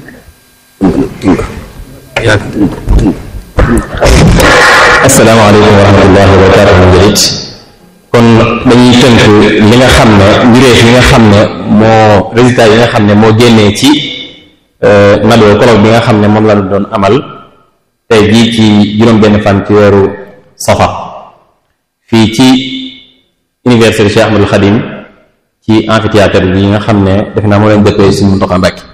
asalaamaaleykum wa rahmatullahi wa barakatuh. kon dañuy tënk li nga xam ne njuréef yi nga xam ne moo résultat yi nga xam ne moo génnee ci nado colloque bi nga xam ne moom la doon amal tey jii ci juróom-benn fan ci weeru safar fii ci université Cheikh Ahmadul Khadim ci amphithéâtre bi nga xam ne def naa moo leen dëppee si Muntaxa Mbàkke.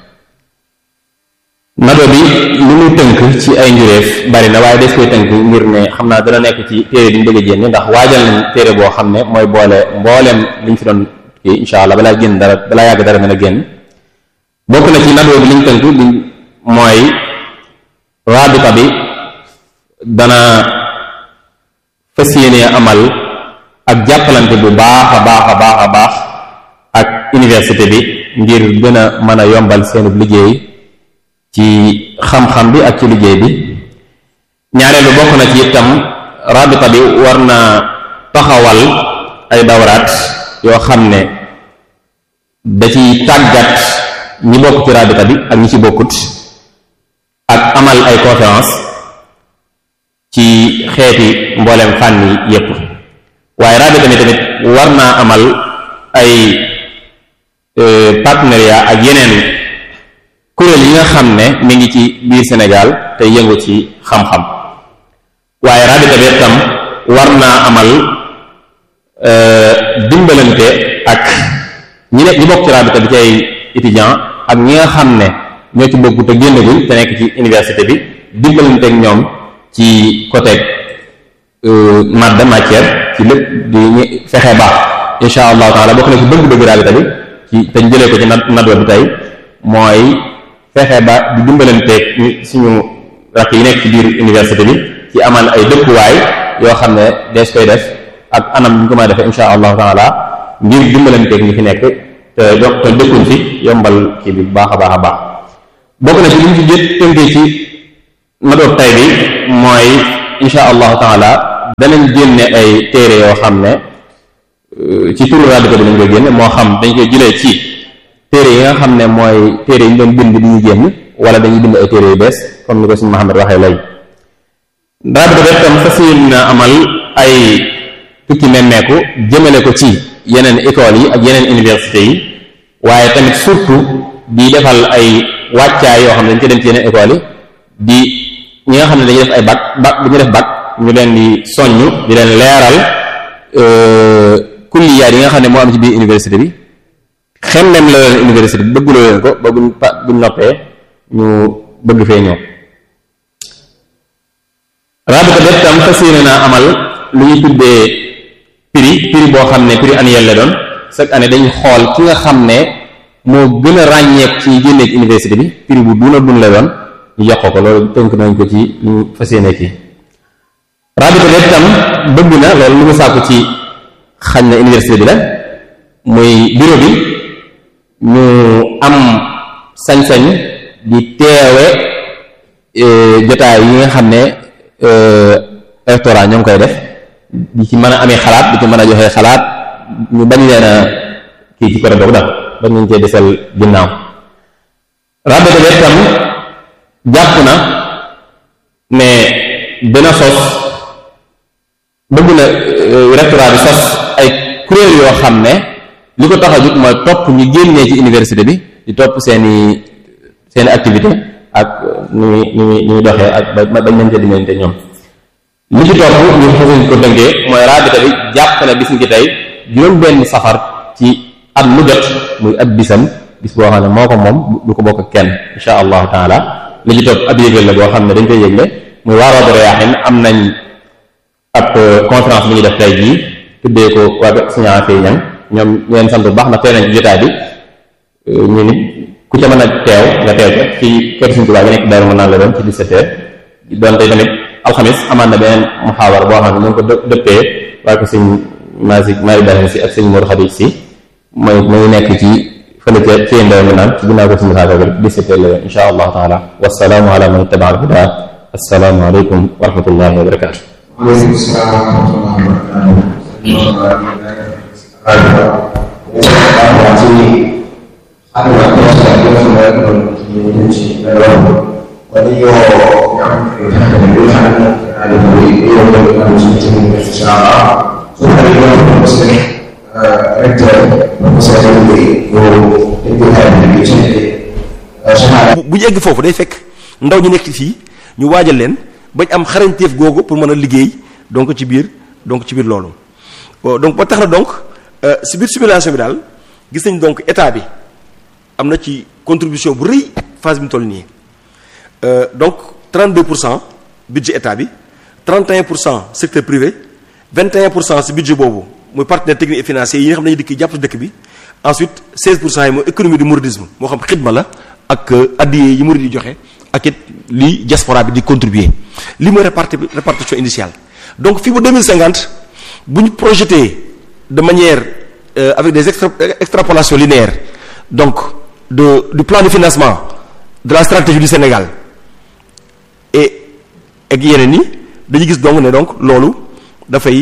nado bi li muy tënk ci ay njuréef bari na waaye des koy tënk ngir ne xam naa dana nekk ci téere bi ñu bëgg a génne ndax waajal nañ téere boo xam ne mooy boole mbooleem liñ fi doon kii insha allah balaa génn dara balaa yàgg dara mën a génn. bokk na ci nado bi liñ tënk mooy rabita bi dana fas yéene amal ak jàppalante bu baax a baax a baax a baax ak université bi ngir gën a mën a yombal seenub liggéey ci xam-xam bi ak ci liggéey bi. ñaareelu bokk na ci itam rabita bi war na taxawal ay dawraat yoo xam ne da ci tàggat ñi bokk ci rabita bi ak ñi ci bokkut ak amal ay conférence ci xeeti mboolem fànn yi yépp. waaye rabita bi tamit war naa amal ay partenariat ak yeneen kuréel yi nga xam ne mi ngi ci biir Sénégal te yëngu ci xam-xam. waaye rabita bi itam war naa amal dimbalante ak ñi bokk ci rabita bi ci ay étudiants ak ñi nga xam ne ñoo ci bokk te génnaguñ te nekk ci université bi dimbalante ak ñoom ci côté matière ci lépp di fexe baax insha allahu taala. bokk na ci bëgg-bëgg rabita bi ci te ñu jëlee ko ci nado bi tey mooy fexe ba di dimbalanteeg suñu rakk yi nekk ci biir université bi ci amal ay dëkkuwaay yoo xam ne dees koy def ak anam ñu ko mën a defee insha allahu taala ngir dimbalanteeg ñi fi nekk te dëkkuñ fi yombal kii bi bu baax a baax a baax. bokk na ci li ñu ci jët tënkee ci nadoob tay bi mooy insha allahu taala danañ génne ay téere yoo xam ne ci turu rabita bi lañ koy génne moo xam dañ koy jëlee ci téere yi nga xam ne mooy téere yi ñu doon bind di ñu génn wala dañuy bind ay téere yu bees comme ni ko suñu Muhammad waxee lay. rabita bi tam fas yéene na amal ay tukki nemmeeku jëmale ko ci yeneen écoles yi ak yeneen universités yi waaye tamit surtout di defal ay wàccaay yoo xam ne dañ ci dem ci yeneen écoles yi di ñi nga xam ne dañuy def ay bac bu ñu def bac ñu leen di soññ di leen leeral kulliyaat yi nga xam ne moo am ci biir université bi xemmem la leen université bi bëgguloo leen ko ba buñ noppee ñu bëgg fee ñëw. rabita bi tam fas yéene naa amal lu ñuy tuddee prix boo xam ne prix annuel la doon chaque année dañuy xool ki nga xam ne moo gën a ràññeek ci génnee ci université bi prix bu duna dun la doon ñu jox ko loolu tënk nañ ko ci ñu fas yéene kii. rabita bi tam bëgg na loolu lu mu sàkku ci xañ na université bi la muy bureau bi ñu am sañ-sañ di teewe jotaay yi nga xam ne rectorat ñoo ngi koy def di ci mën a amee xalaat di ci mën a joxe xalaat ñu bañ leen a kii ci côté boobu daal bañ nañ cee desal ginnaaw. rabita bi tam jàpp na ne dina sos bëgg na rectorat bi sos ay kuréel yoo xam ne li ko tax a jóg mooy topp ñu génnee ci université bi di topp seeni activité ak ni ñuy doxee ak bañ nañ ca diggante ñoom. li ci topp ñu xasuñ ko dënkee mooy rabita bi jàpp na bis ngi tey juróom-benn safar ci at mu jot muy ab bisam bis boo xam ne moo ko moom du ko bokk kenn insha allahu taala. li ci topp ab yëgle la boo xam ne dañ koy yëgle muy Rawdu Rayaahiin am nañ ab conférence bi ñuy def tey jii tuddee ko waa Sëriñ Afee Ñaŋ ñoom ñu leen sant bu baax na teel nañ ci jotaay bi ñu nit ku ca mën a teew nga teew ca ci kër Sëriñ Tuubaa gi nekk Daaru Manaan la doon ci 17h doon tey tamit alxamis amaan na beneen muhaawara boo xam ne ñu ngi ko dëppee waa ko sëñ Mari Dahin si ak sëñ Mor Xadiij si mooy nekk ci fële ca ci Daaru Manaan ci ginnaaw ko sëñ Musaa Ka 17h la yoon insha allahu taala. wassalaamu ala man ittaba'a al-hudaa. assalaamu aleykum wa rahmatullahi wa barakaatu. waaleykum salaam wa rahmatullahi wa barakaatu. ñu dem ci loolu kon io bu ñu egg foofu day fekk ndaw ñu nekk fii ñu waajal leen bañ am xarañteef googu pour mën a liggéey donc ci biir loolu donc ba tax na donc si biir simulation bi daal gis nañ donc état bi am na ci contribution bu rëy phase bi mu toll nii donc 32% budget état bi 31% secteur privé 21% si budget boobu muy partenaires techniques et financiers yi nga xam ne dañuy dikk jàpp si dëkk bi ensuite 16% yi mooy économie du mouridisme moo xam xidma la ak addiye yi murid yi joxe ak it li diaspora bi di contribuer li mooy répartition initiale donc fii ba 2050 bu ñu projeté de manière avec des extrapolations linéaires donc du plan de financement de la stratégie du Sénégal et ak yeneen yi dañuy gis donc ne donc loolu dafay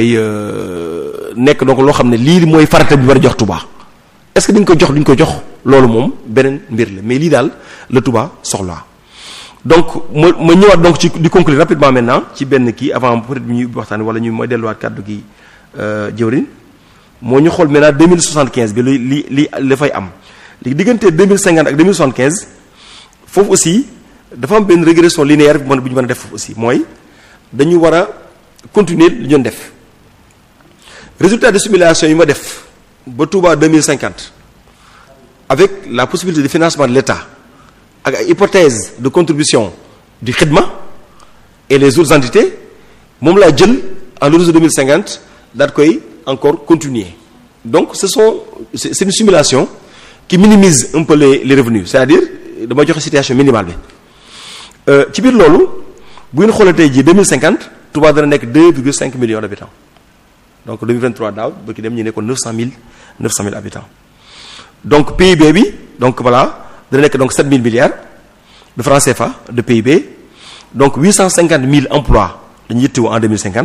nekk donc loo xam ne lii mooy farata bi war a jox Touba est-ce que duñ ko jox loolu moom beneen mbir la mais lii daal la Touba soxla donc ma ñëwaat donc ci di conclure rapidement maintenant ci benn kii avant peut-être bi ñuy waxtaan wala ñu mooy delluwaat kàddu gi jëwriñ moo ñu xool maintenant 2075 bi li dafay am léegi diggante 2050 ak 2075 foofu aussi dafa am benn régression linéaire bu ñu mën a def foofu aussi mooy dañu war a continuer li ñu def résultat de simulation yi ma def ba Touba 2050 avec la possibilité de financement de l'État ak ay hypothèse de contribution du xidma et les autres entités moom laa jël en l'horizon 2050 daal koy encore continuer donc c'est une simulation qui minimise un peu les revenus c'est-à-dire dama joxe situation minimale bi ci biir loolu bu ngeen xoolee tey jii 2050 Touba dana nekk 2,5 millions d'habitants donc 2023 daaw ba ki dem ñu nekkoon 900 000 habitants donc PIB bi donc voilà dana nekk donc 7 000 milliards de francs CFA de PIB donc 850 000 emplois dañuy yittewoo en 2050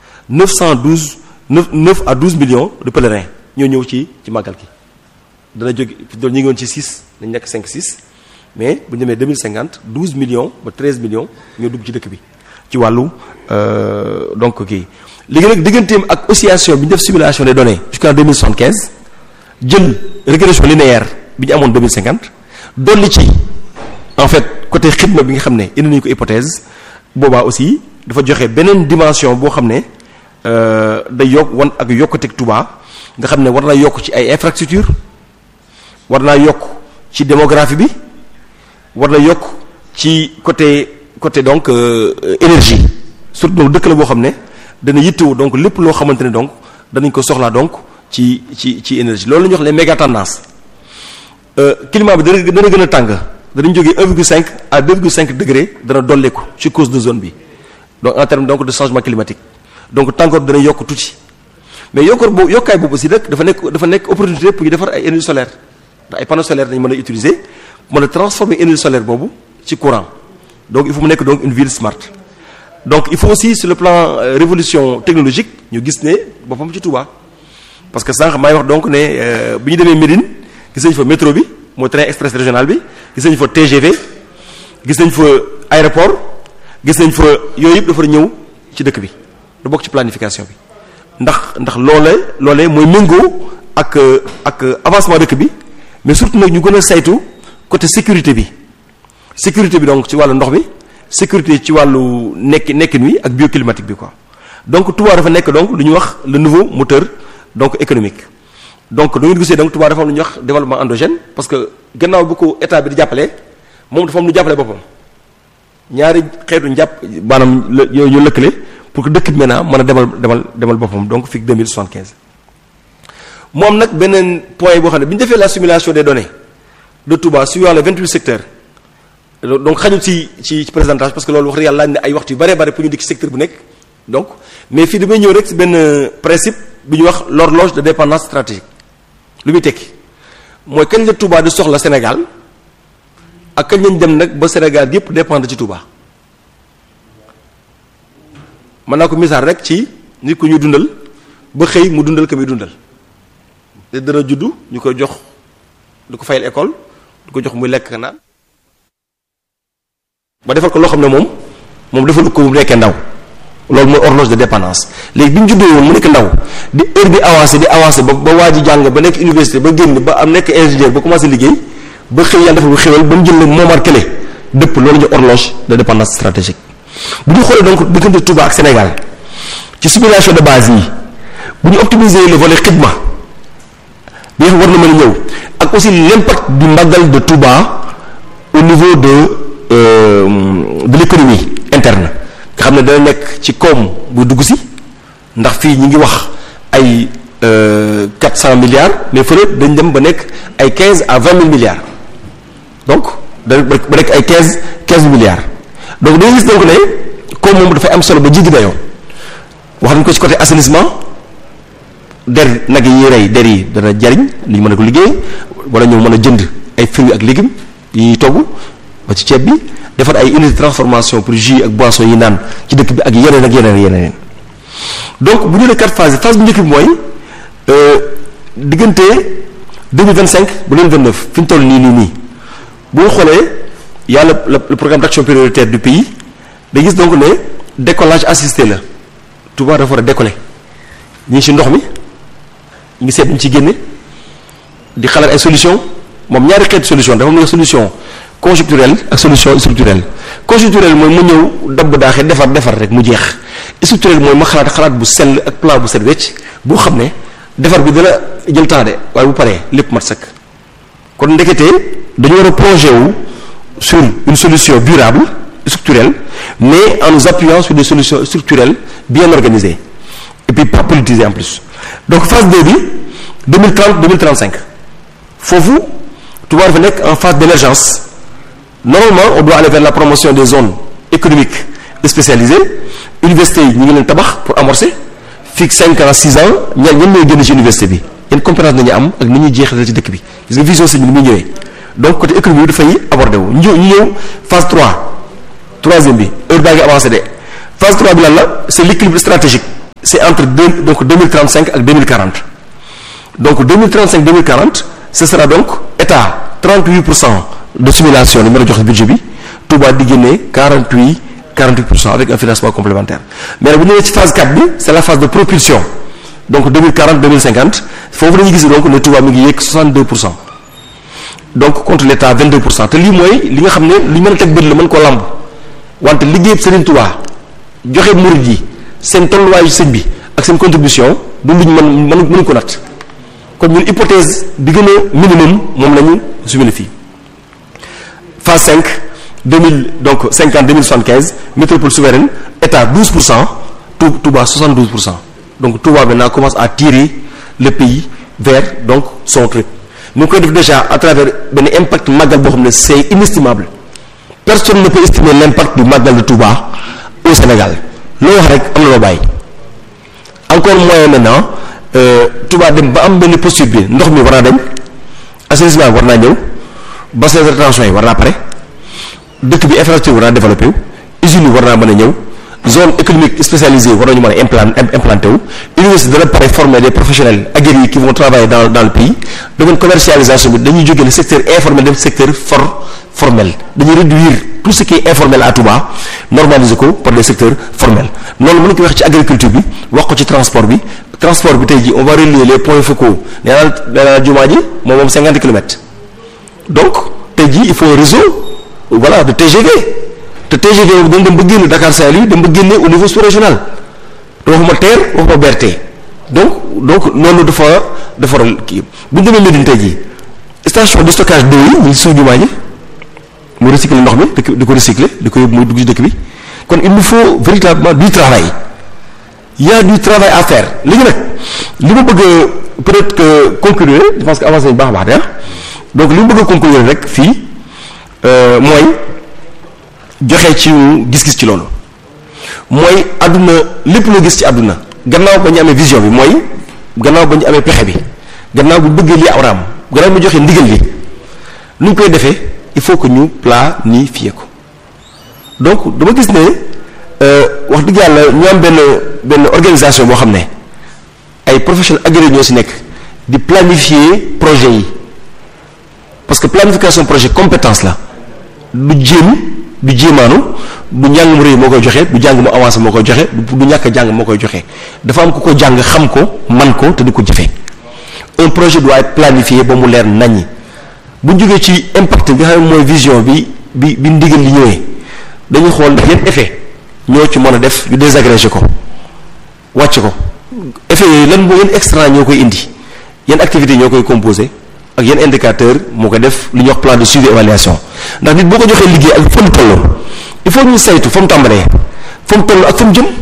9 à 12 millions de pèlerins ñoo ñëw ci màggal gi dana jóge doon ñu ngi woon ci 6 dañu nekk 5-6 mais bu ñu demee 2050 12 millions ba 13 millions ñoo dugg ci dëkk bi ci wàllu donc kii léegi nag digganteem ak oscillation bi ñu def simulation des données jusqu'en 2075 jël régression linéaire bi ñu amoon 2050 dolli ci en fait côté xidma bi nga xam ne indi nañu ko hypothèse boobaa aussi dafa joxe beneen dimension boo xam ne day wan ak yokkuteeg Touba nga xam ne war naa yokk ci ay infrastructures war naa yokk ci démographie bi war na yokk ci côté donc énergie surtout donc dëkk la boo xam ne dana yittewoo donc lépp loo xamante ne donc danañ ko soxlaa donc ci énergie loolu la ñuy wax les méga tendances climat bi dana gën a tàng danañ jógee 1,5 à 2,5 degrés dana dolleeku ci cause de zone bi donc en termes donc de changement climatique donc tàngoor dana yokk tuuti mais yokkaay boobu aussi nag dafa nekk opportunité pour ñu defar ay énergie solaire ndax ay panneaux solaires dañu mën a utiliser mën a transformer énergie solaire boobu ci courant donc il faut mu nekk donc une ville smart donc il faut aussi sur le plan révolution technologique ñu gis ne boppam ci Touba parce que sànq maay wax donc ne bi ñu demee Médine gis nañ fa métro bi mooy train express régional bi gis nañ fa TGV gis nañ fa aéroport gis nañ fa yooyu yëpp dafa ñëw ci dëkk bi da bokk ci planification bi ndax loolee mooy méngoo ak avancement dëkk bi mais surtout nag ñu gën a saytu côté sécurité bi donc ci wàllu ndox bi sécurité ci wàllu nekkin wi ak bioclimatique bi quoi donc Touba dafa nekk donc lu ñuy wax le nouveau moteur donc économique donc da ngeen gisee donc Touba dafa am lu ñuy wax développement endogène parce que gannaaw bu ko état bi di jàppale moom dafa am lu jàppale boppam ñaari xeetu njàpp maanaam yooyu ñu lëkkale pour que dëkk bi maintenant mën a demal boppam donc fii 2075 mu am nag beneen point boo xam ne bi ñu defee la simulation des données de Touba sur les 28 secteurs donc xañu ci présentation parce que loolu wax dëgg yàlla laaj na ay waxtu yu bare bare pour ñu dikk secteur bu nekk donc mais fii damay ñëw rek ci benn principe bi ñu wax l'horloge de dépendance stratégique lu muy tekki mooy kañ la Touba di soxla Sénégal ak kañ lañ dem nag ba Sénégal yépp dépendre ci Touba mën naa ko misaal rek ci nit ku ñu dundal ba xëy mu dundal ka muy dundal te dana juddu ñu koy jox du ko fayal école du ko jox muy lekk naan ba defal ko loo xam ne moom defal ko bu nekkee ndaw loolu mooy horloge de dépendance léegi bi ñu juddoo woon mu nekk ndaw di heure bi avancé ba waa ji jàng ba nekk université ba génn ba am nekk ingénieur ba commencé liggéey ba xëy yàlla defal ko xéwal ba mu jël la moomaat kële dëpp loolu ñu horloge de dépendance stratégique. bu ñu xoolee donc diggante Touba ak Sénégal ci simulation de base yi bu ñu optimiser le volet xidma bi nga xam war na mën a ñëw ak aussi l'impact du magal de Touba au niveau de l'économie interne nga xam ne dana nekk ci koom bu dugg si ndax fii ñi ngi wax ay 400 milliards mais fële dañ dem ba nekk ay 15 à 20 000 milliards donc da ba nekk ay 15 milliards donc dañuy gis donc ne koom moom dafay am solo ba jéggi dayoo wax nañ ko ci côté assainissement der nag yi rey der yi dana jariñ li ñu mën a ko liggéey wala ñu mën a jënd ay fruits ak légumes yi ñuy togg ba ci ceeb bi defar ay unité de transformation pour jus ak boisson yi naan ci dëkk bi ak yeneen ak yeneen donc bu ñu nee 4 phases phase bu njëkk bi mooy diggante 2025 ba 2029 fi ñu toll nii bu ñu xoolee yàlla le programme d'action prioritaire du pays da gis donc ne décollage assisté la Touba dafa war a décoller ñu ngi ci ndox mi ñu ngi seet ñu ci génne di xalaat ay solution moom ñaari xeetu solution dafa am solution conjoncturelle ak solution structurelle conjoncturelle mooy mu ñëw dabb daaxee defar rek mu jeex structurelle mooy ma xalaat bu sell ak plan bu set wecc boo xam ne defar bi dana jël temps de waaye bu paree lépp mat sëkk kon ndekete dañu war a projet wu sur une solution durable structurelle mais en nous appuyant sur des solutions structurelles bien organisées et puis pas politisées en plus donc phase 2 bi 2030-2035 foofu Touba dafa nekk en phase d'émergence. Normalement on doit aller vers la promotion des zones économiques spécialisées université yi ñu ngi leen tabax pour amorcer fii 5 ans 6 ans ñan ñooy génn ci université bi yan compétence nañu am ak ni ñuy jeexalee ci dëkk bi gis nga vision sëñ bi ni muy ñëwee donc côté économie bi dafay aborder wu ñu ñëw phase 3e bi heure baa ngi avancé de phase 3 bi lan la c'est l'équilibre stratégique c'est entre 2035 ak 2040 donc 2035-2040 ce sera donc état 38% de simulation li mën a joxe budget bi Touba di génne 48% avec un financement complémentaire mais bu ñu nee ci phase 4 bi c'est la phase de propulsion donc 2040-2050 foofu la ñuy gis donc ne Touba mi ngi yéeg 62% donc contre l'état 22% te lii mooy li nga xam ne li mën a teg bët la mën koo lamb wante liggéey Serigne Touba joxe murid yi seen tolluwaayu sëñ bi ak seen contribution du luñ mënu ko natt kon ñun hypothèse bi gën a minimum moom la ñu soumis fii. phase 5 2050-2075 métropole souveraine état 12% Touba 72% donc Touba maintenant commence à tirer le pays vers donc son truc mu ngi koy def déjà à travers benn impact màggal boo xam ne c'est inestimable personne ne peut estimer l'impact du màggal de Touba au Sénégal loo wax rek am na loo bàyyi encore moyen maintenant Touba dem ba am benn posture bi ndox mi war naa dem assainissement war naa ñëw bassin de rétention yi war naa pare dëkk bi infrastructure war naa développé wu usines yi war naa mën a ñëw zone économique spécialisée war nañu mën a implanté wu université dana pare former des professionnels aguerris qui vont travailler dans le pays domaine commercialisation bi dañuy jógee le secteur informel dem secteur formel dañuy réduire tout ce qui est informel à Touba normaliser ko par les secteurs formels noonu mën ko wax ci agriculture bi wax ko ci transport bi tey ji on va relier les points focaux nee naa jumaa ji moom 50 kilomètres donc tey jii il faut un réseau voilà de TGV te TGV boobu dañ dem ba génne Dakar Saint-Louis dem ba génne au niveau sous-régional te waxuma TER waxuma BRT donc noonu dafa waral kii bu ñu demee Médine tey jii station de stockage d'eau yi ñu ngi suuf jumaa ji mu recycler ndox mi di ko recycler di ko yóbbu muy dugg ci dëkk bi kon il nous faut véritablement du travail il y a du travail à faire léegi nag li ma bëgg peut-être que conclure je pense que avancé nañu baax a baax de donc li ma bëgg a conclure rek fii mooy joxe ci gis-gis ci loolu mooy àdduna lépp loo gis ci àdduna gannaaw ba ñu amee vision bi mooy gannaaw ba ñu amee pexe bi gannaaw bu bëggee lii awraam gannaaw mu joxe ndigal li nu ñu koy defee il faut que ñu planifier ko donc dama gis ne wax dëgg yàlla ñu am benn organisation boo xam ne ay professionnels agréés ñoo ci nekk di planifier projet yi parce que planification projet compétence la du jéem du jéemaanu du njàng mu rëy moo koy joxe du jàng mu avancé moo koy joxe du ñàkk a jàng moo koy joxe dafa am ku ko jàng xam ko man ko te di ko jëfe un projet doit être planifié ba mu leer naññi bu ñu jógee ci impact bi xam ne mooy vision bi ndigal li ñëwee dañuy xool yan effet ñoo ci mën a def yu désagrégé ko wàcc ko effet yooyu lan moo yan extra ñoo koy indi yan activités ñoo koy composé ak yan indicateur moo koy def li ñuy wax plan de suivi évaluation ndax nit boo ko joxee liggéey ak fa mu toll il faut ñu saytu fa mu tàmbalee fa mu toll ak fa mu jëm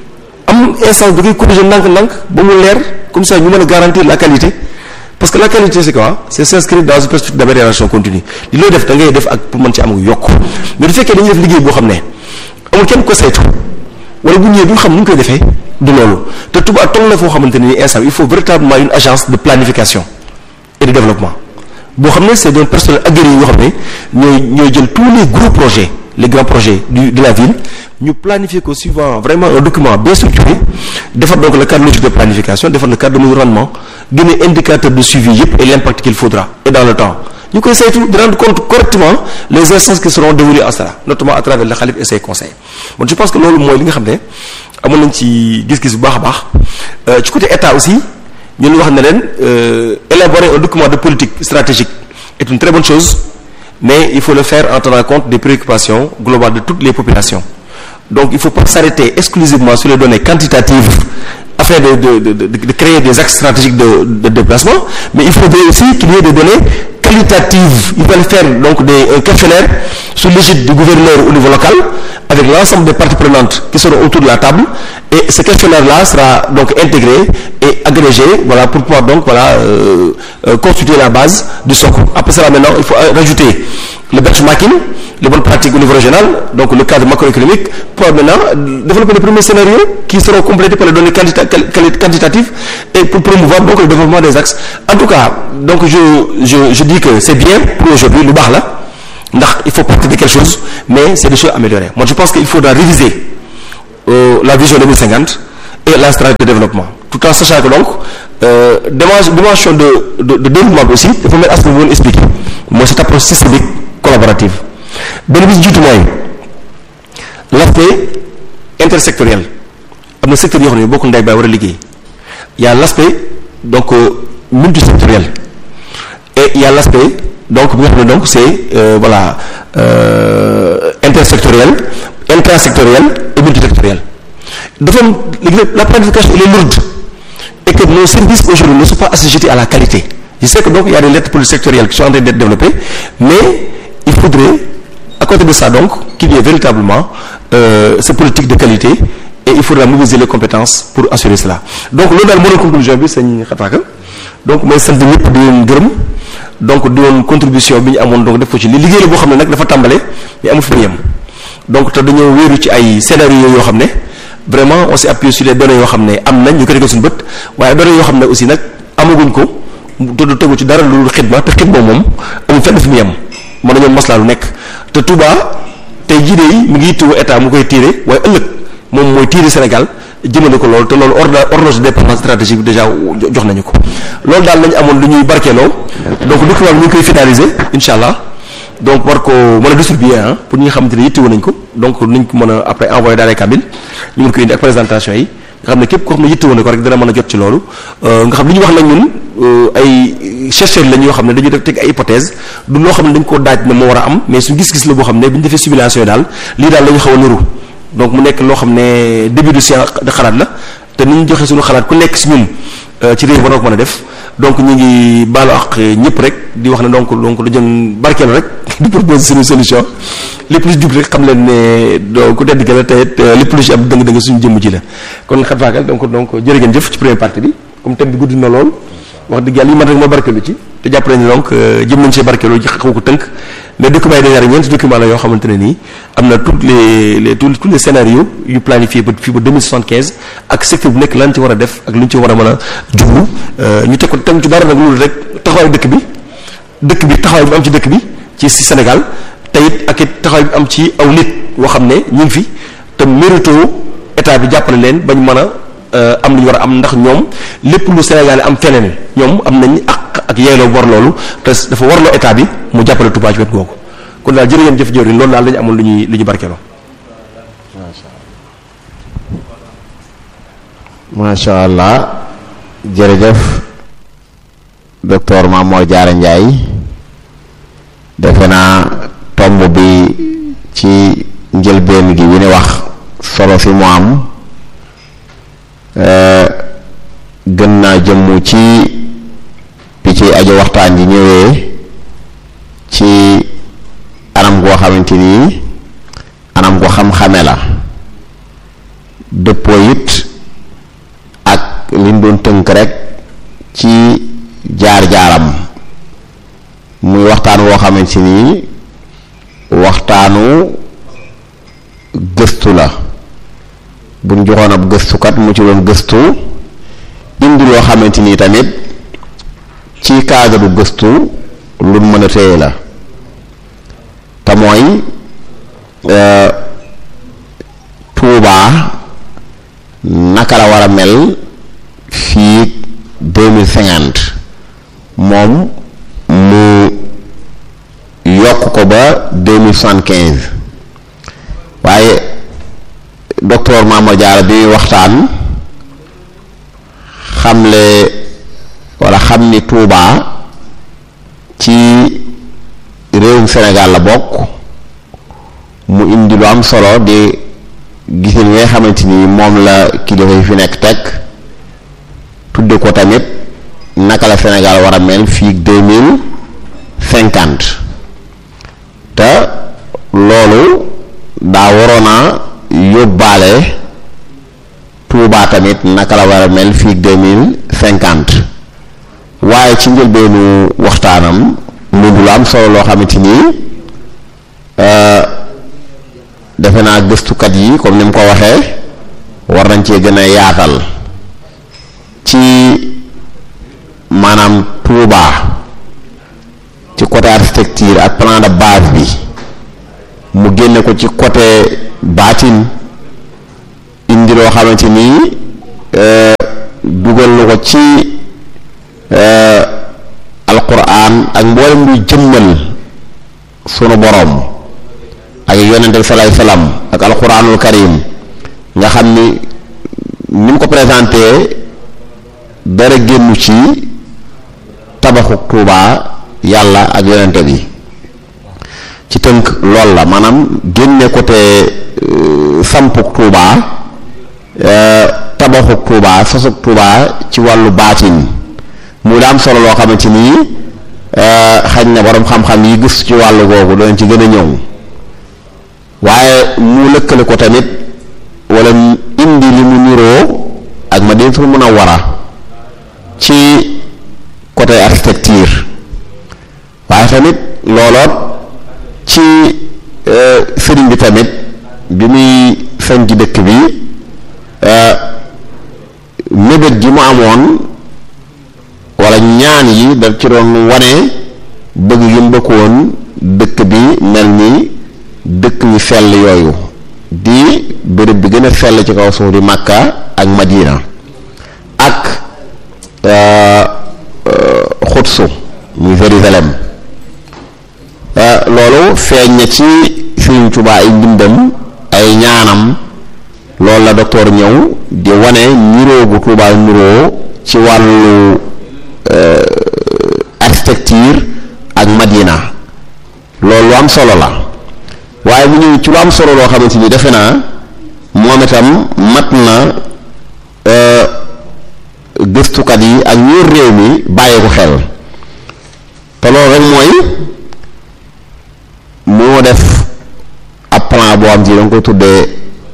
am instance bi koy corriger ndànk-ndànk ba mu leer comme ça ñu mën a garantir la qualité parce que la qualité c'est quoi c'est s'inscrire dans une perspective d'amélioration continue li looy def da ngay def ak pour mën ci am ak yokk mais du fekkee dañuy def liggéey boo xam ne amul kenn ko saytu wala bu ñëwee du xam nu ñu koy defee du loolu te Touba toll na foo xamante ne nii instant il faut véritablement une agence de planification et de développement boo xam ne c'est d'un personnel aguerri yoo xam ne ñooy jël tous les gros projets les grands projets de la ville ñu planifier ko suivant vraiment un document bien structuré defar donc le cadre logique de planification defar le cadre de mesure rendement génne indicateur de suivi yëpp et l'impact qu'il faudra et dans le temps ñu koy saytu di rendre compte correctement les instances qui seront dévolues à cela notamment à travers le khalife et ses conseils bon je pense que loolu mooy li nga xam ne amoon nañ ci gis-gis bu baax a baax ci côté état aussi ñun wax ne leen élaborer un document de politique stratégique est une très bonne chose mais il faut le faire en tenant compte des préoccupations globales de toutes les populations donc il faut pas s'arrêter exclusivement sur les données quantitatives afin de créer des axes stratégiques de déplacement mais il faudrait aussi qu'il y ait des données qualitatives. Il va le faire donc un questionnaire sous l'égide du gouverneur au niveau local avec l'ensemble des parties prenantes qui seront autour de la table et ce questionnaire-là sera donc intégré et agrégé voilà pour pouvoir donc voilà constituer la base du socle. Après cela maintenant il faut rajouter le benchmarking, les bonnes pratiques au niveau régional, donc le cadre macroéconomique, pour maintenant développer les premiers scénarios qui seront complétés par les données quantitatives et pour promouvoir donc le développement des axes. En tout cas, donc je dis que c'est bien pour aujourd'hui le bar là, il faut partir de quelque chose, mais c'est des choses améliorées. Moi je pense qu'il faudra réviser la vision 2050 et la stratégie de développement, tout en sachant que donc dimension de développement aussi, il faut mettre à ce que vous voulez expliquer. Moi cette approche systémique collaborative. benn bi jiitu mooy l'aspect intersectoriel am na secteur yoo xam ne bokk ndey baay war a liggéey il y a l'aspect donc multisectoriel et il y a l'aspect donc bi nga xam ne donc c'est voilà intersectoriel, intrasectoriel et multisectoriel. dafa am la planification elle est lourde et que nos services aujourd'hui ne sont pas assujettis à la qualité. Je sais que donc il y a des lettres polysectorielles qui sont en train d'être développées mais il faudrait à côté de ça donc qu'il y ait véritablement cette politique de qualité et il faudra mobiliser les compétences pour assurer cela. Donc loolu daal moo doon conclusion bi sëñ Xataaka donc mooy sant ñëpp di leen gërëm donc di woon contribution bi ñu amoon donc def ko ci li liggéey la boo xam ne nag dafa tàmbale mais amu fi mu yem donc te dañoo wéeru ci ay scénario yoo xam ne vraiment on s'est appuyé sur les données yoo xam ne am nañ ñu ko tegal suñu bët waaye données yoo xam ne aussi nag amaguñ ko te du tegu ci dara lu xidma te xidma moom amul fenn fi mu yem mën nañoo maslaa lu nekk te Touba tey jii de mi ngi yittewu état mu koy tiire waaye ëllëg moom mooy tiire Sénégal jëmale ko loolu te loolu ordonnance de dépendance stratégique bi déjà jox nañu ko loolu daal lañu amoon lu ñuy barkeeloo donc document bi ñu ngi koy finaliser incha allah donc war ko mën a distribuer pour ñi nga xamante ne yittewu nañ ko donc nañ ko mën a après envoyer dans les cabines ñu mën ko indi ak présentation yi nga xam ne képp koo xam ne yittewu na ko rek dana mën a jot ci loolu nga xam li ñu wax nag ñun ay chercheurs lañ yoo xam ne dañu def teg ay hypothèse du loo xam ne dañ koo daaj ne moo war a am mais su gis-gis la boo xam ne bi ñu defee simulation yi daal lii daal la ñu xaw a niru donc mu nekk loo xam ne début de science de xalaat la te ni ñu joxe suñu xalaat ku nekk si ñun ci réew war na ko mën a def donc ñu ngi baalu ak ñëpp rek di wax ne donc lu jëm barkeelu rek di proposer suñu solution lépp lu jub rek xam leen ne donc ku tedd la te lépp lu ci am dëng-dëng suñu jëmm ji la kon xat faakal donc jërë ngeen jëf ci première partie bi comme thème bi gudd na lool wax dëgg yàlla yi man rek moo barkeelu ci te jàpp nañu donc jëm nañ see barkeelu xaw ko tënk mais documents yi déjà ñeenti documents la yoo xamante ne nii am na tous les scénarios yu planifié ba fii ba 2075 ak secteur bu nekk lan ci war a def ak lu ñu ci war a mën a jublu ñu teg ko tam ci dara nag loolu rek taxawaayu dëkk bi taxawaay bi am ci dëkk bi ci Sénégal te it ak it taxawaay bi am ci aw nit woo xam ne ñu ngi fi te mérito état bi jàppale leen bañ mën a am lu ñu war a am ndax ñoom lépp lu Sénégal am feneen ñoom am nañ ak yeeloo war loolu te dafa warloo état bi mu jàppale Touba ci wet googu kon daal jërë ngeen jëf jëwriñ loolu daal lañu amoon lu ñu barkeeloo. macha allah jërëjëf docteur Mamor Diarra Ndiaye defe naa tomb bi ci njëlbeen gi bi ni wax solo si mu am gën naa jëmm ci bi ci aju waxtaan ji ñëwee ci anam goo xamante ni anam goo xam-xame la dëppoo it ak liñ doon tënk rek ci jaar-jaaram muy waxtaan woo xamante ni waxtaanu gëstu la buñ joxoon ab gëstukat mu ci doon gëstu indi loo xamante ni tamit ci cadre gëstu lu mën a téye la te mooy Tuubaa naka la war a mel fii 2050 moom mu yokk ko ba 2075 waaye docteur Mamor Diarra bi waxtaan xamle wala xam ni Tuubaa ci réewum Sénégal la bokk mu indi lu am solo di gisin nga xamante ni moom la kilifa yi fi nekk teg tudde ko tamit naka la Sénégal war a mel fii 2050 te loolu daa waroon a yóbbaale Tuubaa tamit naka la war a mel fii 2050 waaye ci njëlbeenu waxtaanam mu lu am solo loo xamante ni defe naa gëstukat yi comme ni mu ko waxee war nañ cee gën a yaatal ci maanaam Tuubaa ci côté architecture ak plan de base bi mu génne ko ci côté baatin indi loo xamante ni dugal na ko ci alquran ak mboolem luy jëmmal sunu boroom ak yonente bi salaay salaam ak alquranul karim nga xam ni mu ko présenté dara génnu ci tabaxu Tuubaa yàlla ak yonente bi ci tënk lool la maanaam génne côté sampuk Tuubaa tabaxuk Tuubaa sosuk Tuubaa ci wàllu baatin mu da am solo loo xamante ni xañ na borom xam-xam yi gis ci wàllu googu doon ci gën a ñëw waaye mu lëkkale ko tamit wala indi li mu niroo ak Madinatul Munawwara ci côté architecture waaye tamit looloot ci sëriñ bi tamit bi muy sañ ci dëkk bi mébét gi mu amoon wala ñaan yi da ci doon wane bëgg gi mu bëggoon dëkk bi mel ni dëkk yu sell yooyu di bërëb bi gën a sell ci kaw suuf di Makka ak Madina ak Xudsu muy Jérusalem loolu feeñ na ci Sëriñ Tuubaa ay mbindam ay ñaanam loolu la docteur ñëw di wane niroo bu Tuubaa niroo ci wàllu architecture ak Madina loolu lu am solo la waaye bu ñëw ci lu am solo loo xamante ni defe naa moom itam mat na gëstukat yi ak ñuur réew mi bàyyi ko xel te loolu rek mooy moo def ab plan boo am ci da nga koy tuddee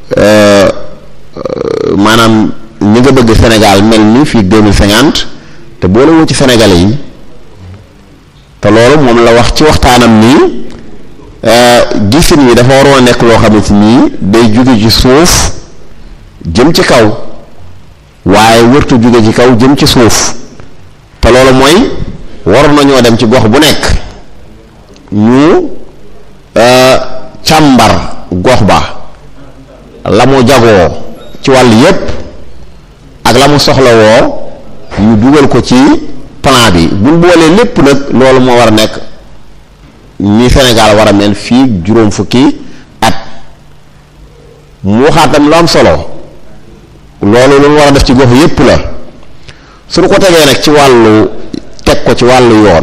maanaam ñi nga bëgg Sénégal mel ni fii 2050 te boole woo ci Sénégalais yi te loolu moom la wax ci waxtaanam nii gisin yi dafa waroon a nekk loo xamante nii day jóge ci suuf jëm ci kaw waaye wërtu jóge ci kaw jëm ci suuf te loolu mooy waroon nañoo dem ci gox bu nekk ñu càmbar gox ba la mu jagoo ci wàll yépp ak la mu soxlawoo ñu dugal ko ci plan bi buñ boolee lépp nag loolu moo war a nekk ni Sénégal war a mel fii juróom fukki at mu waxaatam lu am solo loolu lu mu war a def ci gox yépp la suñu ko tegee nag ci wàllu teg ko ci wàllu yoon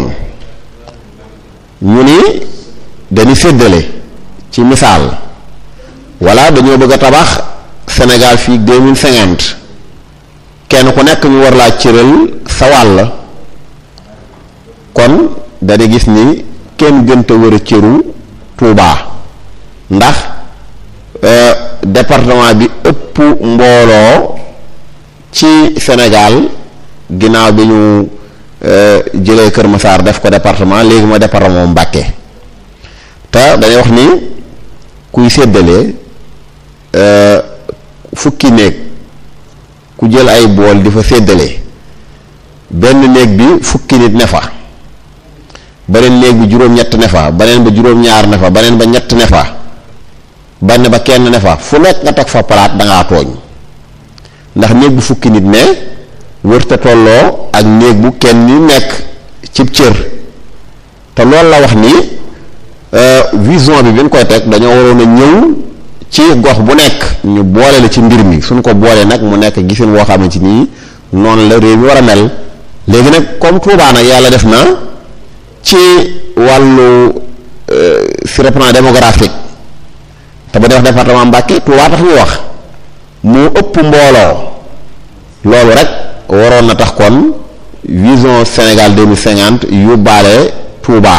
ñu ni dañuy séddale ci misaal wala dañoo bëgg a tabax Sénégal fii 2050 kenn ku nekk ñu war laa cëral sa wàll kon dañuy gis ni kenn gënta war a cëru Touba ndax département bi ëpp mbooloo ci Sénégal ginnaaw bi ñu jëlee Kër Massar def ko département léegi mooy département Mbacké te dañuy wax ni kuy séddale fukki néeg ku jël ay bool di fa séddale benn néeg bi fukki nit ne fa beneen néeg bi juróom-ñett ne fa beneen ba juróom-ñaar ne fa beneen ba ñett ne fa benn ba kenn ne fa fu nekk nga teg fa palaat dangaa tooñ ndax néeg bu fukki nit ne wërta tolloo ak néeg bu kenn ni nekk cib cër te loolu la wax ni vision bi ñu koy teg dañoo waroon a ñëw ci gox bu nekk ñu boole la ci mbir mi suñ ko boolee nag mu nekk gisin woo xamante ni noonu la réew mi war a mel léegi nag comme Touba nag yàlla def na ci wàllu sur le plan démographique te ba def département Mbacké Touba tax ñu wax mu ëpp mbooloo loolu rek waroon na tax kon vision Sénégal 2050 yóbbaale Touba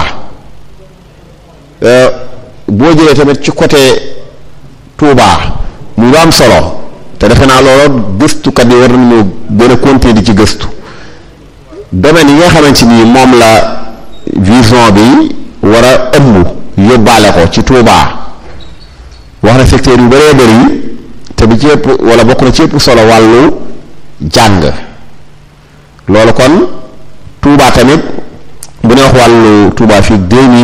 boo jëlee tamit ci côté Touba mu lu am solo te defe naa loolu gëstukat yi war nañu gën a continuer di ci gëstu domaine yi nga xamante ni moom la vision bi war a ëmb yóbbaale ko ci Touba wax na secteur yu bëree bëri te bi ci ëpp wala bokk na ci ëpp solo wàllu jàng loolu kon Touba tamit bu ne wax wàllu Touba fii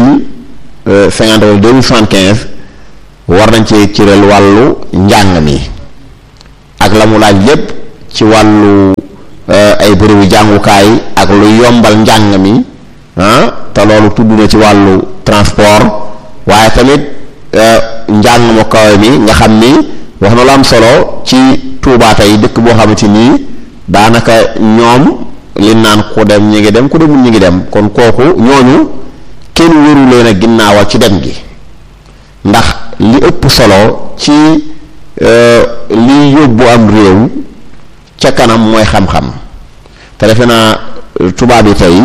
2050 wala 2075 war nañ ci cëral wàllu njàng mi ak la mu laaj lépp ci wàllu ay bërëbu jàngukaay ak lu yombal njàng mi te loolu tudd na ci wàllu transport waaye tamit njàng mu kawe mi nga xam ni wax na lu am solo ci Touba tey dëkk boo xamante ni daanaka ñoom li naan ku dem ñi ngi dem ku demul ñi ngi dem kon kooku ñooñu kenn wëru leen a ginnaawal ci dem gi ndax li ëpp solo ci li yóbbu am réew ca kanam mooy xam-xam te defe naa tubaab yi tey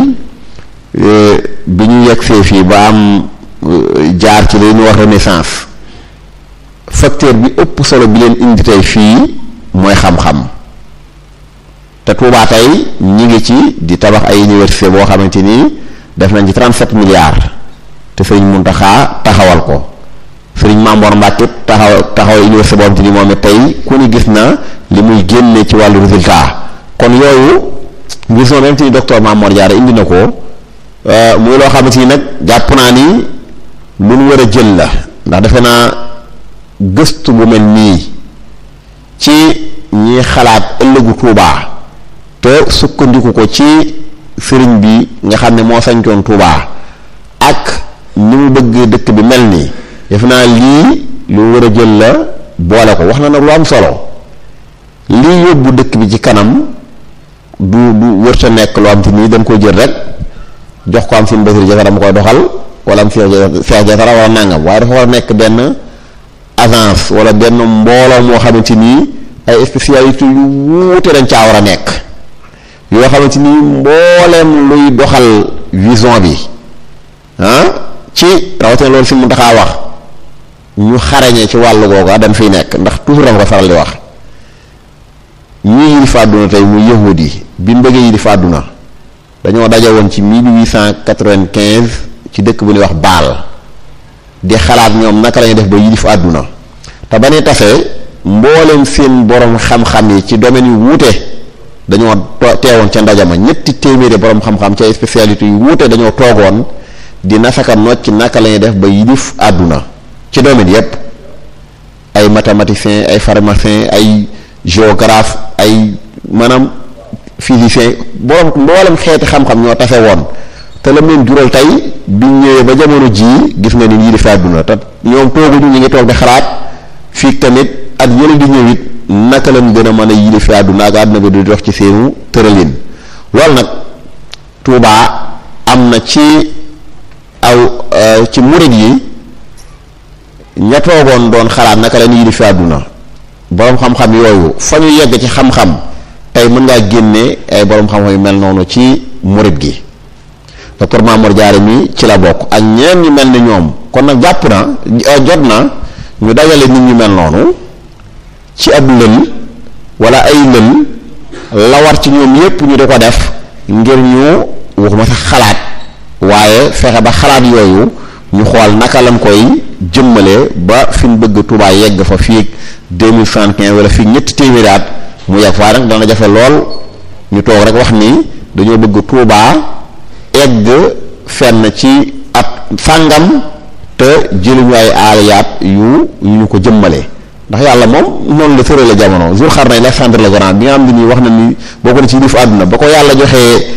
bi ñu yegsee fii ba am jaar ci li ñuy wax renaissance facteur bi ëpp solo bi leen indi tey fii mooy xam-xam te Touba tey ñi ngi ci di tabax ay université boo xamante ni def nañ ci 37 milliards te Sëriñ Muntaxa taxawal ko Sëriñ Mamor Mbàkke taxawal université boo xamante ni moom it tey ku ni gis na li muy génne ci wàllu résultat kon yooyu vision même ni docteur Mamor Diarra indi na ko muy loo xamante ni nag jàpp naa ni lu ñu war a jël la ndax defe naa gëstu bu mel nii ci ñi xalaat ëllëgu Touba te sukkandiku ko ci sëriñ bi nga xam ne moo sañcoon Touba ak ni mu bëgg dëkk bi mel nii def naa lii lu war a jël la boole ko wax na nag lu am solo lii yóbbu dëkk bi ci kanam du wërta nekk loo am te nii dañ koy jël rek jox ko am sin Bassirou Diattara mu koy doxal wala am Cheikh Diattara wala nangam waaye dafa war a nekk benn agence wala benn mbooloo moo xamante nii ay spécialité yu wuute dañ caa war a nekk yoo xamante ni mbooleem luy doxal vision bi ci rawatina loolu si mu taxaa wax ñu xarañee ci wàllu googa dañ fiy nekk ndax toujours dama ko faral di wax ñii yilif àdduna tey muy yahudi yi bi mu bëggee yilif àdduna dañoo daje woon ci 1895 ci dëkk bu ñuy wax Baal di xalaat ñoom naka lañuy def ba yilif àdduna te ba ne tasee mboolem seen borom xam-xam yi ci domaine yu wuute dañoo teewoon ca ndajama ñetti téeméeri borom xam-xam ci ay spécialité yu wuute dañoo toogoon di nasaka nocc ci naka lañuy def ba yilif àdduna ci domaine yépp ay mathématiciens ay pharmaciens ay géographe ay maanaam physicien borom mboolem xeeti xam-xam ñoo tase woon te lam leen jural tey biñ ñëwee ba jamono jii gis nga ni yilif àdduna te ñoom tooguñu ñu ngi toog di xalaat fii tamit at yële di ñëw it naka lañ gën a mën a yilif àdduna ak àdduna bi di dox ci seenu tëralin. loolu nag Touba am na ci ci murid yi ña toogoon doon xalaat naka lañ yilif àdduna boroom xam-xam yooyu fa ñu yegg ci xam-xam tey mën ngaa génne ay boroom xam-xam yu mel noonu ci murid gi. docteur Mamour Diarra mi ci la bokk ak ñeneen ñu mel ni ñoom kon nag jàpp na jot na ñu dajale nit ñu mel noonu ci ab lël wala ay lël la war ci ñoom yépp ñu di ko def ngir ñu waxuma sax xalaat waaye fexe ba xalaat yooyu ñu xool naka lañ koy jëmmale ba fi ñu bëgg Touba yegg fa fii 2075 wala fii ñetti téeméeri at mu yegg faa nag dana jafe lool ñu toog rek wax ni dañoo bëgg Touba egg fenn ci at sàngam te jëluñu ay aaliyaat yu ñu ko jëmmale ndax yàlla moom noonu la tërale jamono Zul Qarnayn Alexandre le Grand bi nga xam ne nii wax na ni boo ko ne ci yilif àdduna ba ko yàlla joxee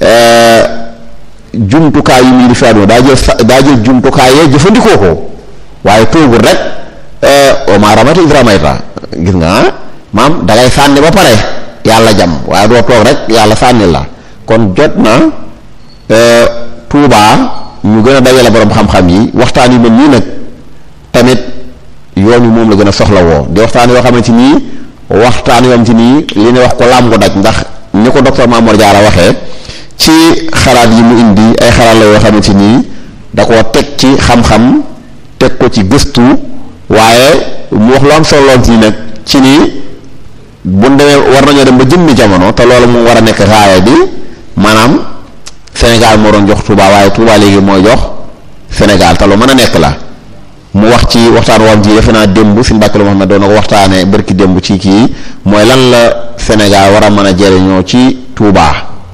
jumtukaay yu muy yilif àdduna daa jël jumtukaay yee jëfandikoo ko waaye toogul rek wa maa ramayta iz ramayta gis nga maam dangay sànni ba pare yàlla jam waaye doo toog rek yàlla sànni la kon jot na Touba ñu gën a dajale borom xam-xam yi waxtaan yu mel nii nag tamit yoon wi moom la gën a soxla woo di waxtaan yoo xamante nii waxtaan yoo xamante nii li ne wax ko laam ko daj ndax ni ko docteur Mamour Diarra waxee ci xalaat yi mu indi ay xalaat la yoo xamante nii da koo teg ci xam-xam teg ko ci gëstu waaye mu wax lu am solo lool ci nag ci nii bu demee war nañoo dem ba jëmmi jamono te loolu mu war a nekk raaya bi maanaam Sénégal moo doon jox Touba waaye Touba léegi mooy jox Sénégal te lu mën a nekk la mu wax ci waxtaan woon ji defe naa démb si Mbàkke lu Muhammad doon na ko waxtaanee barki démb ci kii mooy lan la Sénégal war a mën a jëriñoo ci Touba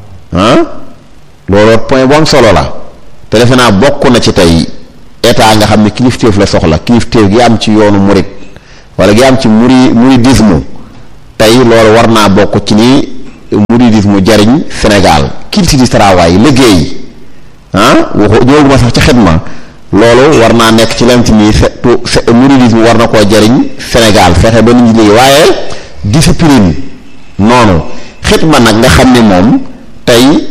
loolu point bu am solo la te defe naa bokk na ci tey état nga xam ne kilifteef la soxla kilifteef gi am ci yoonu murid wala gi am ci muridisme tey loolu war naa bokk ci ni muridisme jariñ Sénégal culture du travail liggéey waxu ñëwaguma sax ci xidma loolu war naa nekk ci lam ci nii muridisme war na koo jariñ Sénégal fexe ba nit ñi liggéey waaye discipline noonu xidma nag nga xam ne moom tey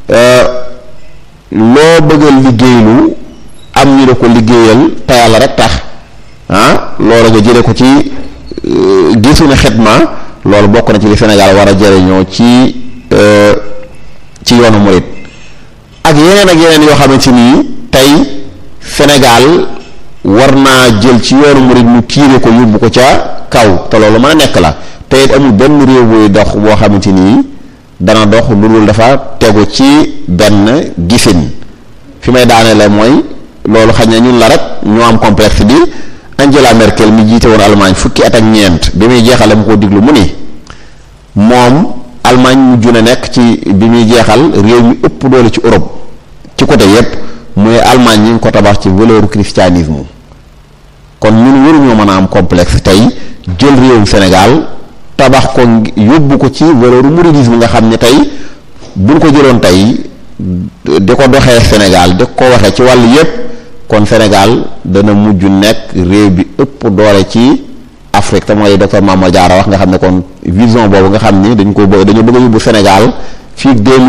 loo bëggal liggéeylu am ñu da ko liggéeyal te yàlla rek tax loolu nga jële ko ci gisu ne xidma loolu bokk na ci li Sénégal war a jëriñoo ci yoonu murid ak yeneen yoo xamante ni tey Sénégal war naa jël ci yoonu murid mu tiire ko yóbbu ko ca kaw te loolu mën a nekk la te it amul benn réew buy dox boo xamante ni dana dox lu dul dafa tegu ci benn gisin fi may daane la mooy loolu xañ na ñun la rek ñoo am complexe bi Angela Merkel mi jiite woon Allemagne fukki at ak ñeent bi muy jeexal mu ko diglu mu ni moom Allemagne mujj na nekk ci bi muy jeexal réew mi ëpp doole ci Europe ci côté yépp muy Allemagne ñi ngi ko tabax ci valeur christianisme kon ñun waruñoo mën a am complexe tey jël réewum Sénégal tabax ko yóbbu ko ci valeur mouridisme nga xam ne tey buñ ko jëloon tey di ko doxee Sénégal di ko waxee ci wàllu yépp kon Sénégal dana mujj nekk réew bi ëpp doole ci Afrique te mooy docteur Mamour Diarra wax nga xam ne kon vision boobu nga xam ni dañu bëgg a yóbbu Sénégal fii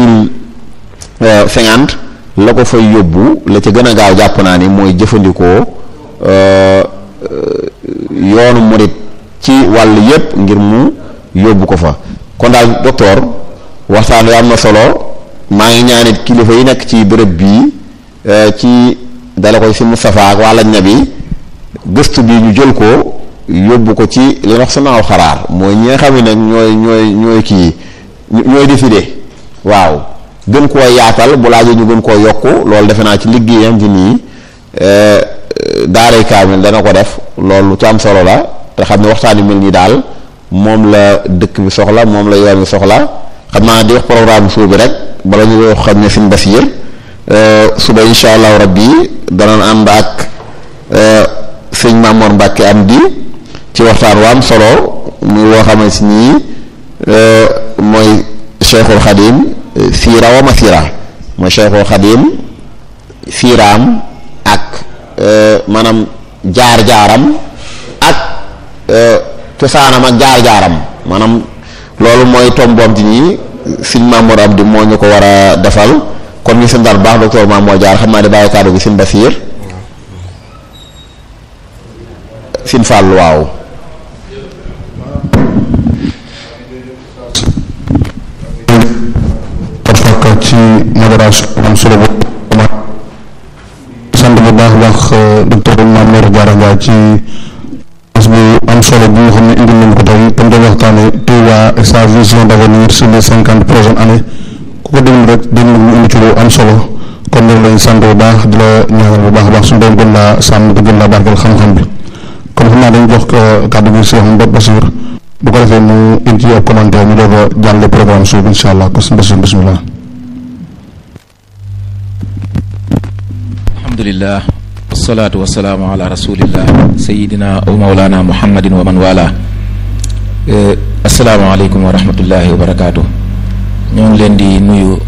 2050 la ko fay yóbbu la ca gën a gaaw jàpp naa ni mooy jëfandikoo yoonu murid ci wàll yépp ngir mu yóbbu ko fa kon daal docteur waxtaan wi am na solo maa ngi ñaanit kilifa yi nekk ci bërëb bii ci dala koy si Moustapha ak wàlla ña bi gëstu bi ñu jël ko yóbbu ko ci li wax sanaaw xaraar mooy ñi nga xam ne nag ñooy kii ñooy décider waaw gën koo yaatal bu laajee ñu gën koo yokku loolu defe naa ci liggéeyam ci nii daaray kaamil dana ko def loolu ci am solo la te xam ne waxtaan yu mel nii daal moom la dëkk bi soxla moom la yoon bi soxla xam naa di wax programme suuf bi rek bala ñu xam ne suñ Basiir suba insha allahu rabbi danañ ànd ak sëñ Mamour Mbacke am di ci waxtaan wa am solo muy woo xamante ni mooy Cheikhul Khadim siira wa masira mooy Cheikhul Khadim fiiraam ak maanaam jaar-jaaram ak cosaanam ak jaar-jaaram maanaam loolu mooy tomboom ci nii Sëñ Mamour Abdou moo ñu ko war a defal kon ñu seen daal baax docteur Mamour Diarra xam naa di bàyyi kàddu gi Sëñ Basiir Sëñ Fall waaw ci modération am solo bu sant bu baax docteur Mamour Diarra Ndiaye ci bu am solo bi nga xam ne indi nañ ko tey tam doon waxtaane Touba et sa vision d'avenir sur les 50 prochaines années ku ko déglu rek déglu ñu indi ci lu am solo kon ñu lañ sant bu baax di la ñaanal bu baax a baax suñu doon gën laa sàmm te gën laa barkeel xam-xam bi kon xam naa dañu jox kàddu gi Cheikh Mbodj Bassir bu ko defee mu indi ci ab commentaire ñu doog a jàll programme suuf incha allah ko suñu Bassir bismillah. alhamdulillah wasalaatu wasalaamu ala rasulillah sayidina wa maulana muhammadin wa man wala asalaamaaleykum wa rahmatullahi wa barakaatu ñoo ngi leen di nuyu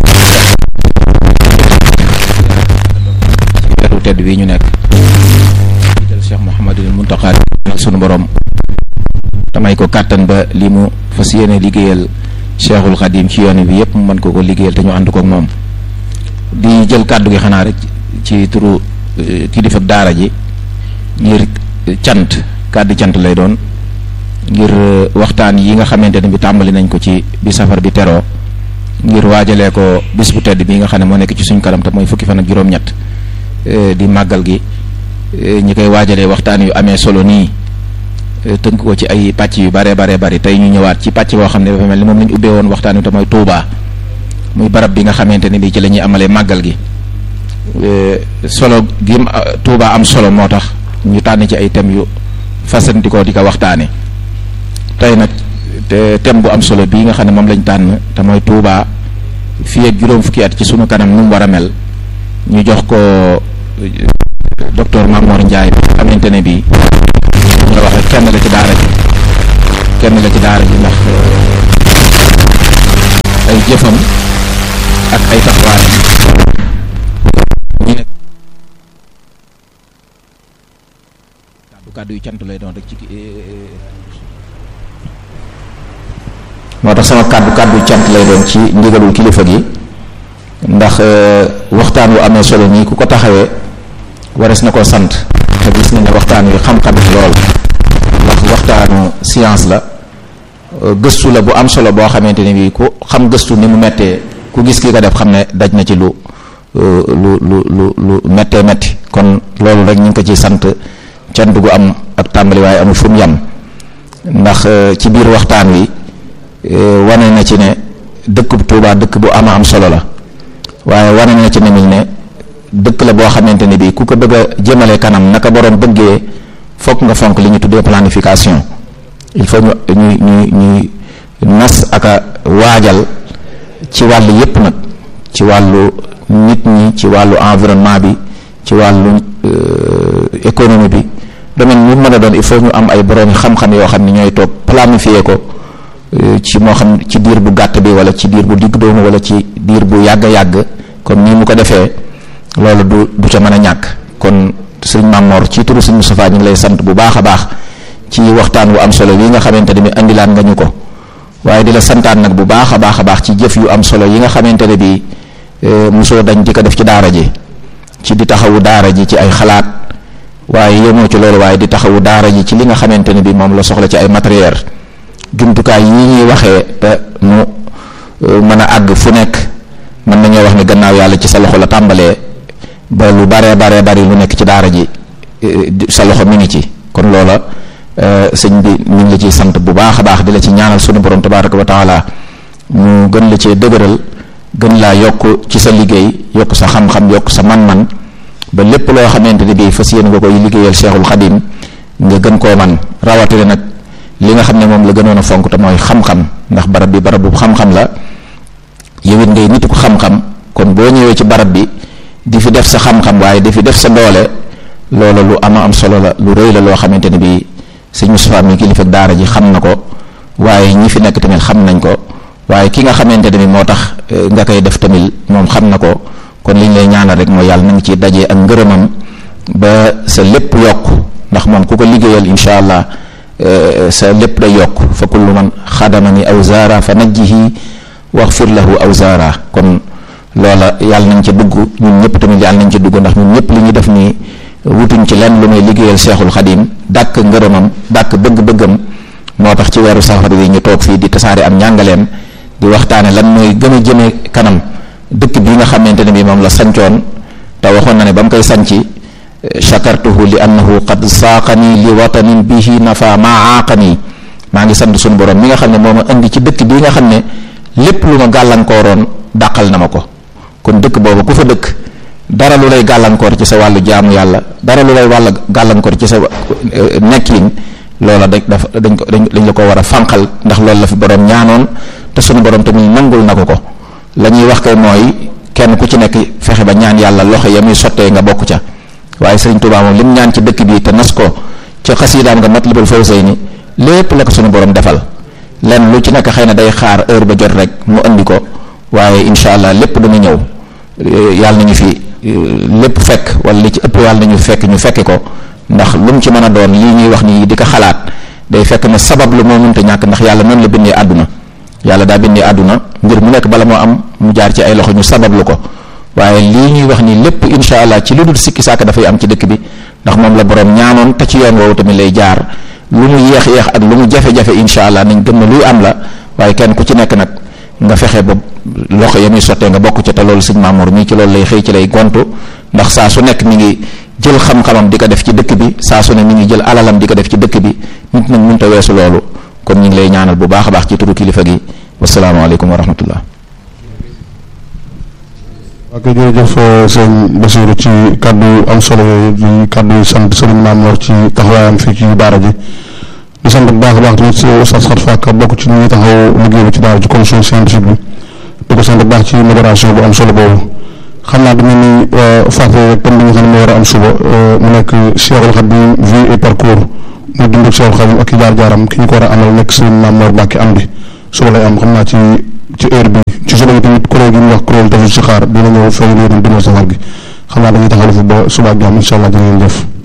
weeru tedd wi ñu nekk jiital Cheikh Mouhamadul Muntaqa ak sunu borom damay ko kàttan ba li mu fas yéene liggéeyal Cheikhul Xadim ci yoon bi yépp mu mën ko liggéeyal te ñu ànd ko ak moom di jël kàddu gi xanaa rek ci turu kilifa daara ji ngir kàddu cant lay doon ngir waxtaan yi nga xamante ne bi tàmbali nañ ko ci bi safar bi teroo ngir waajalee ko bis bu tedd bi nga xam ne moo nekk ci suñ kanam te mooy fukki fan ak juróom-ñett di màggal gi ñi koy waajalee waxtaan yu amee solo nii tënk ko ci ay pàcc yu bare bari tey ñu ñëwaat ci pàcc boo xam ne dafa mel ni moom lañ ubbee woon waxtaan wi te mooy Touba muy barab bi nga xamante ne bi ci la ñuy amalee màggal gi solo gi Touba am solo moo tax ñu tànn ci ay thèmes yu fasantikoo di ko waxtaane tey nag thème bu am solo bii nga xam ne moom lañ tànn te mooy Touba fii ak juróom fukki at ci sunu kanam nu mu war a mel ñu jox ko docteur Mamour Ndiaye bi xamante ne bii ñu la wax rek kenn la ci daara ji ndax ay jëfam ak ay taxawaayam kàddu yu cant lay doon rek ci moo tax sama kàddu cant lay doon ci ndigalul kilifa gi ndax waxtaan wu amee solo nii ku ko taxawee wares na koo sant te gis nañ ne waxtaan wi xam-xam lool ndax waxtaanu science la gëstu la bu am solo boo xamante ne bii ku xam gëstu ni mu mettee ku gis ki ko def xam ne daj na ci lu mettee metti kon loolu rek ñu ngi ko ciy sant cant gu am ak tàmbali waaye amul fu mu yam ndax ci biir waxtaan wi wane na ci ne dëkk bu Tuubaa dëkk bu am solo la waaye wane na ci ne dëkk la boo xamante ne bii ku ko bëgg a jëmale kanam naka borom bëggee fokk nga fonk li ñu tuddee planification il faut ñuy nas ak a waajal ci wàllu yépp nag ci wàllu nit ñi ci wàllu environnement bi ci wàllu économie bi domaine mu mën a doon il faut ñu am ay borom xam-xam yoo xam ne ñooy toog planifier ko ci moo xam ci diir bu gàtt bi wala ci diir bu digg doomu wala ci diir bu yàgg comme nii mu ko defee loolu du ca mën a ñàkk kon sëriñ Mamor ci turu sëriñ Moustapha ñu ngi lay sant bu baax a baax ci waxtaan wu am solo yi nga xamante ne bi andilaan nga ñu ko waaye di la santaan nag bu baax a baax ci jëf yu am solo yi nga xamante ne bi mosoo dañ di ko def ci daara ji ci di taxawu daara ji ci ay xalaat waaye yemoo ci loolu waaye di taxawu daara ji ci li nga xamante ne bi moom la soxla ci ay matériel jumtukaay yi ñuy waxee te mu mën a àgg fu nekk mën nañoo wax ne gannaaw yàlla ci sa loxo la tàmbalee ba lu bari lu nekk ci daara ji sa loxo mi ngi ci kon loola sëñ bi ñu ngi la ciy sant bu baax a baax di la ci ñaanal sunu borom tabaraka wa taala mu gën la cee dëgëral gën laa yokk ci sa liggéey yokk sa xam-xam yokk sa man-man ba lépp loo xamante ne bii fas yéene nga koy liggéeyal Cheikhul Khadim nga gën koo man rawatina nag li nga xam ne moom la gënoon a fonk te mooy xam-xam ndax barab bi barab bu xam-xam la yow it ngay nitu ko xam-xam kon boo ñëwee ci barab bi di fi def sa xam-xam waaye di fi def sa doole loola lu am solo la lu rëy la loo xamante ne bii sëñ Moustapha mi kilifa daara ji xam na ko waaye ñi fi nekk tamit xam nañ ko waaye ki nga xamante ne bi moo tax nga koy def tamit moom xam na ko kon liñ lay ñaanal rek mooy yàlla na nga ci dajee ak ngërëmam ba sa lépp yokk, ndax moom ku ko liggéeyal insha allah sa lépp day yokk. fa kullu man xadamani aw zaara fa najjihi waxfir lahu aw zaara. kon loola yàlla nañ ca dugg ñun ñëpp tamit yàlla nañ ca dugg, ndax ñun ñëpp li ñu def nii wutuñ ci lenn lu may liggéeyal Seexul Xadim, dàkk ngërëmam, dàkk bëgg-bëggam. moo tax ci weeru safar bi ñu toog fii di tasaare am njàngaleem, di waxtaane lan mooy gën a jëme kanam dëkk bi nga xamante ne bi moom la sancoon, te waxoon na ne ba mu koy sanci shakartuhu li annahu qad saaqani li watanin bihi nafa ma aaqani. maa ngi sant suñu borom mi nga xam ne moo ma indi ci dëkk bii nga xam ne lépp lu ma gàllankooroon dàqal na ma ko. kon dëkk boobu ku fa dëkk dara lu lay gàllankoor ci sa wàllu jaamu yàlla, dara lu lay wàll gàllankoor ci sa nekkin, loola dañ la ko war a fànqal, ndax loolu la fi borom ñaanoon te suñu borom tamit nangul na ko. la ñuy wax kay mooy kenn ku ci nekk fexe ba ñaan yàlla loxo ya muy sottee nga bokk ca. waaye Sëriñ Tuubaa moom lim ñaan ci dëkk bi te nas ko ca xasiidaam nga Matlabul Fawzayni lépp la ko suñu borom defal. lenn lu ci nekk xëy na day xaar heure ba jot rek mu andi ko, waaye incha allah lépp dana ñëw. yàlla nañu fi lépp fekk, wala li ci ëpp yàlla nañu fekk ñu fekke ko, ndax lu mu ci mën a doon lii ñuy wax nii di ko xalaat day fekk ne sabab lu moo mënta ñàkk, ndax yàlla noonu la bindee àdduna. yàlla daa bindee àdduna mbir mu nekk bala moo am mu jaar ci ay loxo ñu sabablu ko, waaye lii ñuy wax nii lépp incha allah ci lu dul sikki sàkk dafay am ci dëkk bi, ndax moom la borom ñaanoon te ci yoon woowu tamit lay jaar. lu mu yéex ak lu mu jafe-jafe incha allah nañ gëm ne luy am la, waaye kenn ku ci nekk nag nga fexe ba loxo ya muy sottee nga bokk ca. te loolu sëñ Mamour mii ci loolu lay xëy ci lay gontu, ndax saa su nekk mi ngi jël xam-xamam di ko def ci dëkk bi, saa su ne mi ngi jël alalam di ko def ci dëkk bi. nit nag mënut a weesu loolu, kon ñu ngi lay ñaanal bu baax a baax ci turu kilifa gi. wasalaamaaleykum wa rahmatullah. ok jërëjëf sëñ Bassirou ci kaddu am solo yooyu di kaddu sant sëriñ Mamour ci taxawaayam fii ci daara ji. di sant bu baax a baax tamit si Oustaz Khat Fakka bokk ci ñi taxaw liggéey bi ci daara ci commission scientifique bi. di ko sant bu baax ci modération bu am solo boobu. xam naa dama ni fàttali rek comme li nga xam ne moo war a am suba mu nekk Cheikhul Khadim vie et parcours mu dund ak Cheikhul Khadim ak i jaar-jaaram ki ñu ko war a amal nekk sëriñ Mamour Mbacke Amdi suba lay am xam naa ci heure bi ci suba gi tamit kuréel gi ñu wax kuréel tafu si xaar dina ñëw feeñ leen dundal safar gi xam naa dañuy taxaw fi ba suba ak jàmm incha allah dinañ def